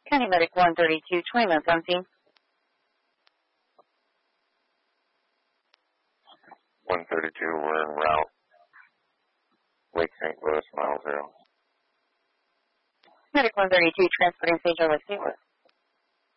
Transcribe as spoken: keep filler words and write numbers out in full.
County Medic one thirty-two, twenty minutes on scene. one thirty-two, we're en route. Lake Saint Louis, mile zero. Medic one thirty-two, transporting Saint Louis, Saint Louis.